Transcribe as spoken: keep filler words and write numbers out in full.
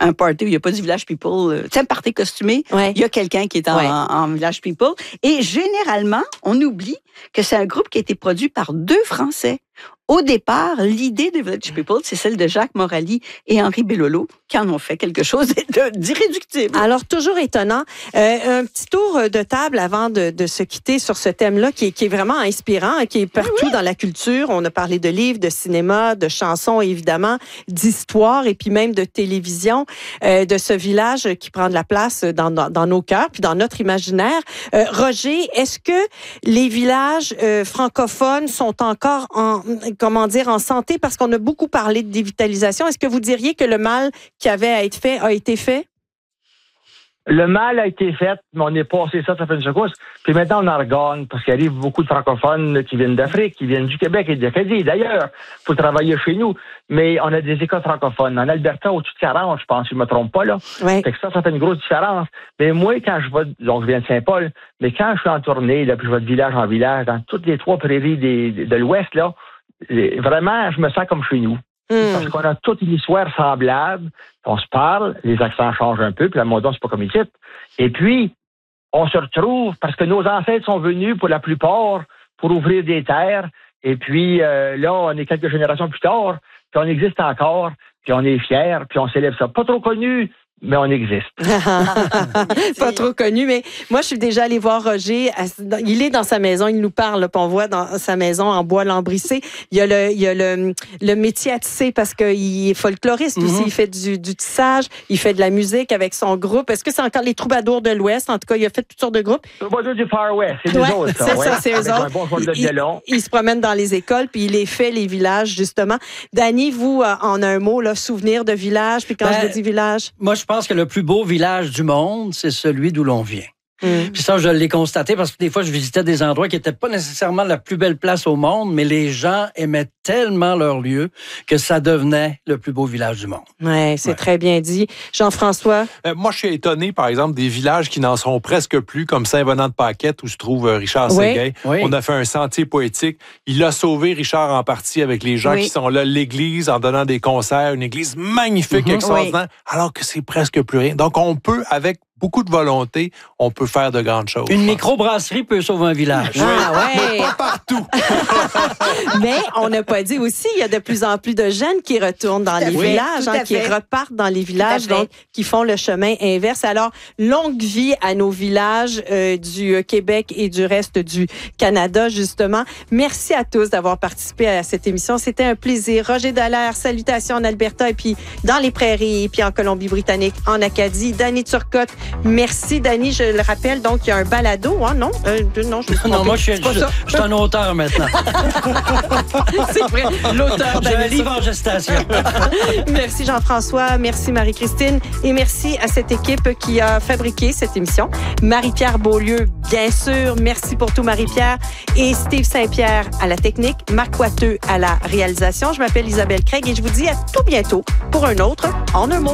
un party où il n'y a pas du Village People, euh, tu sais, un party costumé, ouais. il y a quelqu'un qui est en, ouais. en, en Village People. Et généralement, on oublie que c'est un groupe qui a été produit par deux Français. Au départ, l'idée de Village People, c'est celle de Jacques Morali et Henri Bellolo, qui en ont fait quelque chose de, d'irréductible. Alors, toujours étonnant. Euh, un petit tour de table avant de, de se quitter sur ce thème-là, qui est, qui est vraiment inspirant, qui est partout oui, oui. dans la culture. On a parlé de livres, de cinéma, de chansons, évidemment, d'histoire et puis même de télévision, euh, de ce village qui prend de la place dans, dans, dans nos cœurs, puis dans notre imaginaire. Euh, Roger, est-ce que les villages euh, francophones sont encore en... comment dire, en santé, parce qu'on a beaucoup parlé de dévitalisation. Est-ce que vous diriez que le mal qui avait à être fait a été fait? Le mal a été fait, mais on est passé ça, ça fait une secousse. Puis maintenant, on en regagne, parce qu'il arrive beaucoup de francophones qui viennent d'Afrique, qui viennent du Québec et de l'Acadie, d'ailleurs, pour travailler chez nous. Mais on a des écoles francophones. En Alberta, au-dessus de quarante, je pense, si je ne me trompe pas, là. Ouais. Fait que ça, ça fait une grosse différence. Mais moi, quand je vais, donc je viens de Saint-Paul, mais quand je suis en tournée, là, puis je vais de village en village, dans toutes les trois prairies des, de l'Ouest, là, vraiment, je me sens comme chez nous. Mmh. Parce qu'on a toute une histoire semblable. On se parle, les accents changent un peu, puis la modon, c'est pas comme ici. Et puis, on se retrouve parce que nos ancêtres sont venus, pour la plupart, pour ouvrir des terres. Et puis, euh, là, on est quelques générations plus tard, puis on existe encore, puis on est fiers, puis on célèbre ça. Pas trop connu, mais on existe. Pas trop connu, mais moi, je suis déjà allée voir Roger. Il est dans sa maison, il nous parle, puis on voit dans sa maison en bois lambrissé. Il y a le, il y a le, le métier à tisser parce qu'il est folkloriste mm-hmm. aussi. Il fait du, du tissage, il fait de la musique avec son groupe. Est-ce que c'est encore les Troubadours de l'Ouest? En tout cas, il a fait toutes sortes de groupes. Les Troubadours du Far West, c'est ouais, nous autres, ça. C'est ouais. ça, c'est eux autres. Bon de il, il se promène dans les écoles, puis il les fait, les villages, justement. Dany, vous, en un mot, là, souvenir de village, puis quand ben, je dis village... Moi, je pense que le plus beau village du monde, c'est celui d'où l'on vient. Mmh. Puis ça, je l'ai constaté parce que des fois, je visitais des endroits qui n'étaient pas nécessairement la plus belle place au monde, mais les gens aimaient tellement leur lieu que ça devenait le plus beau village du monde. Oui, c'est ouais. très bien dit. Jean-François? Euh, moi, je suis étonné, par exemple, des villages qui n'en sont presque plus, comme Saint-Venant-de-Paquette, où se trouve Richard oui. Séguin. Oui. On a fait un sentier poétique. Il a sauvé Richard en partie avec les gens oui. qui sont là, l'église, en donnant des concerts, une église magnifique, mm-hmm. extraordinaire, oui. alors que c'est presque plus rien. Donc, on peut, avec beaucoup de volonté, on peut faire de grandes choses. Une microbrasserie peut sauver un village. Ah ouais. Mais pas partout. Mais on n'a pas dit aussi, il y a de plus en plus de jeunes qui retournent dans les oui, villages, hein, qui repartent dans les villages, donc qui font le chemin inverse. Alors, longue vie à nos villages euh, du Québec et du reste du Canada, justement. Merci à tous d'avoir participé à cette émission. C'était un plaisir. Roger Dallaire, salutations en Alberta et puis dans les prairies et puis en Colombie-Britannique, en Acadie. Dany Turcotte, merci Dany, je le rappelle, donc il y a un balado, hein, non? Euh, non, je me Non, moi je suis, je, je suis un auteur maintenant. C'est vrai, l'auteur. J'ai un livre en gestation. Merci Jean-François, merci Marie-Christine et merci à cette équipe qui a fabriqué cette émission. Marie-Pierre Beaulieu, bien sûr, merci pour tout Marie-Pierre et Steve Saint-Pierre à la technique, Marc Coiteux à la réalisation. Je m'appelle Isabelle Craig et je vous dis à tout bientôt pour un autre En un mot.